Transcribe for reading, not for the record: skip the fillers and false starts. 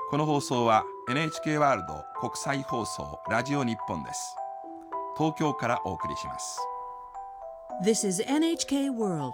この放送は NHK ワールド国際放送ラジオ日本です。東京からお送りします。 This is NHK World